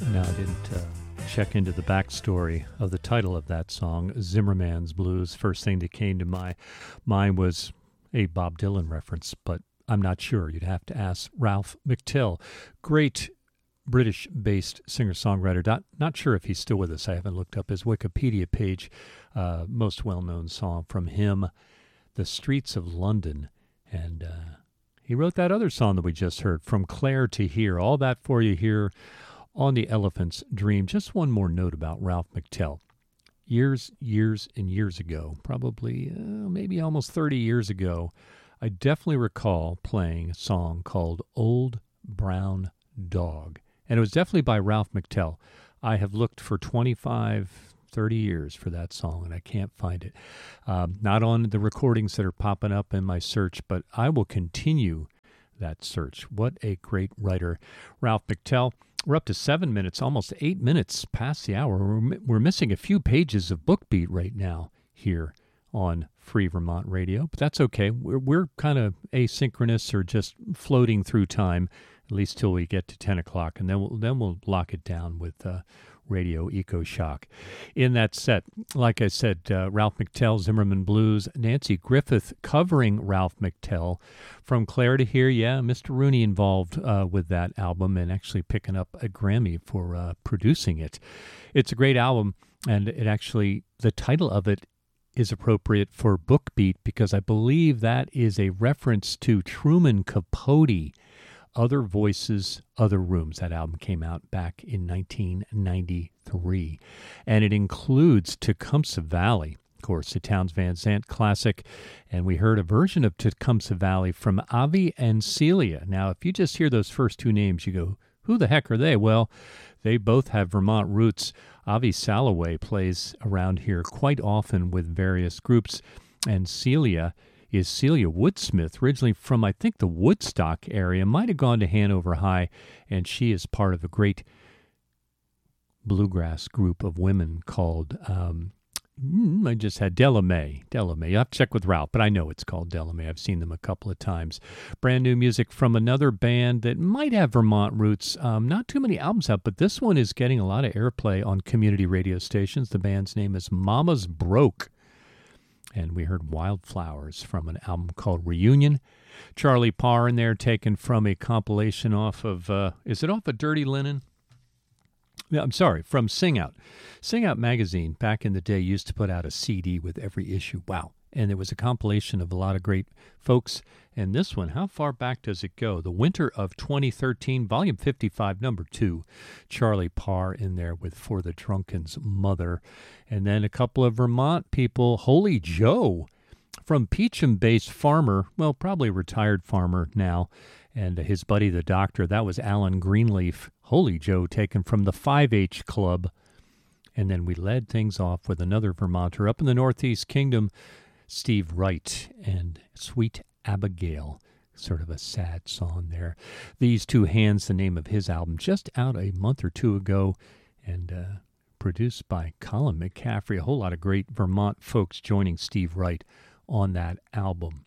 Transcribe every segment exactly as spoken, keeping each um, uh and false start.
Now, I didn't uh, check into the backstory of the title of that song, Zimmerman's Blues. First thing that came to my mind was a Bob Dylan reference, but I'm not sure. You'd have to ask Ralph McTell. Great British-based singer-songwriter. Not, not sure if he's still with us. I haven't looked up his Wikipedia page. Uh, most well-known song from him, The Streets of London. And uh, he wrote that other song that we just heard, From Clare to Here. All that for you here on The Elephant's Dream. Just one more note about Ralph McTell. Years, years, and years ago, probably uh, maybe almost thirty years ago, I definitely recall playing a song called Old Brown Dog. And it was definitely by Ralph McTell. I have looked for twenty-five, thirty years for that song, and I can't find it. Um, not on the recordings that are popping up in my search, but I will continue that search. What a great writer. Ralph McTell. We're up to seven minutes, almost eight minutes past the hour. We're, we're missing a few pages of BookBeat right now here on Free Vermont Radio, but that's okay. We're, we're kind of asynchronous or just floating through time, at least till we get to ten o'clock, and then we'll, then we'll lock it down with uh, Radio Eco Shock. In that set, like I said, uh, Ralph McTell, Zimmerman Blues, Nancy Griffith covering Ralph McTell, From Clare to Here. Yeah, Mister Rooney involved uh, with that album and actually picking up a Grammy for uh, producing it. It's a great album, and it actually, the title of it is appropriate for BookBeat because I believe that is a reference to Truman Capote, Other Voices, Other Rooms. That album came out back in nineteen ninety-three. And it includes Tecumseh Valley, of course, the Townes Van Zandt classic. And we heard a version of Tecumseh Valley from Avi and Celia. Now, if you just hear those first two names, you go, who the heck are they? Well, they both have Vermont roots. Avi Salloway plays around here quite often with various groups. And Celia is Celia Woodsmith, originally from, I think, the Woodstock area, might have gone to Hanover High, and she is part of a great bluegrass group of women called, um, I just had Delamay. Delamay. You have to check with Ralph, but I know it's called Delamay. I've seen them a couple of times. Brand new music from another band that might have Vermont roots. Um, not too many albums out, but this one is getting a lot of airplay on community radio stations. The band's name is Mama's Broke. And we heard Wildflowers from an album called Reunion. Charlie Parr in there, taken from a compilation off of, uh, is it off of Dirty Linen? Yeah, I'm sorry, from Sing Out. Sing Out magazine back in the day used to put out a C D with every issue. Wow. And there was a compilation of a lot of great folks. And this one, how far back does it go? The winter of twenty thirteen, volume fifty-five, number two. Charlie Parr in there with For the Drunken's Mother. And then a couple of Vermont people, Holy Joe from Peacham-based farmer, well, probably retired farmer now, and his buddy, the doctor. That was Alan Greenleaf. Holy Joe, taken from the five H Club. And then we led things off with another Vermonter up in the Northeast Kingdom, Steve Wright and Sweet Abigail. Sort of a sad song there. These Two Hands, the name of his album, just out a month or two ago, and uh, produced by Colin McCaffrey. A whole lot of great Vermont folks joining Steve Wright on that album.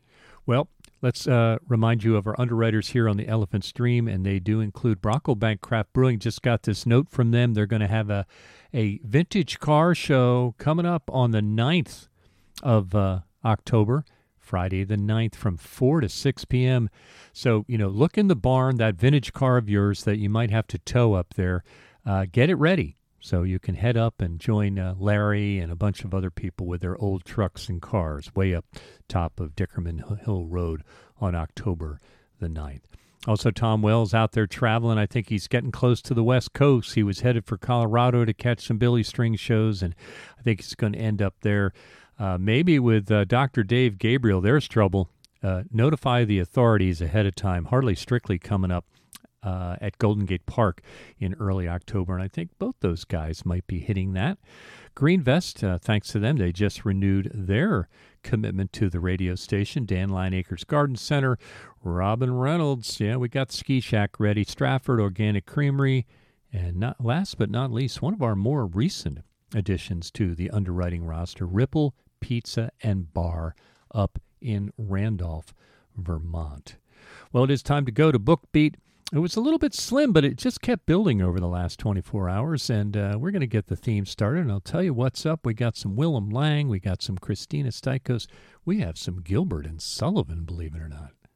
Well, let's uh, remind you of our underwriters here on the Elephant's Dream, and they do include Bronco Bank Craft Brewing. Just got this note from them. They're going to have a, a vintage car show coming up on the ninth of uh, October, Friday the ninth, from four to six p.m. So, you know, look in the barn, that vintage car of yours that you might have to tow up there. Uh, get it ready so you can head up and join uh, Larry and a bunch of other people with their old trucks and cars way up top of Dickerman Hill Road on October the ninth. Also, Tom Wells out there traveling. I think he's getting close to the West Coast. He was headed for Colorado to catch some Billy String shows, and I think he's going to end up there. Uh, maybe with uh, Doctor Dave Gabriel, there's trouble. Uh, notify the authorities ahead of time. Harley Strictly coming up uh, at Golden Gate Park in early October, and I think both those guys might be hitting that. Green Vest, uh, thanks to them, they just renewed their commitment to the radio station. Dan Line Acres Garden Center, Robin Reynolds, yeah, we got Ski Shack ready. Stratford Organic Creamery, and not last but not least, one of our more recent additions to the underwriting roster, Ripple Pizza and Bar up in Randolph, Vermont. Well, it is time to go to BookBeat. It was a little bit slim, but it just kept building over the last twenty-four hours, and uh, we're going to get the theme started, and I'll tell you what's up. We got some Willem Lang, we got some Christina Steikos, we have some Gilbert and Sullivan, believe it or not.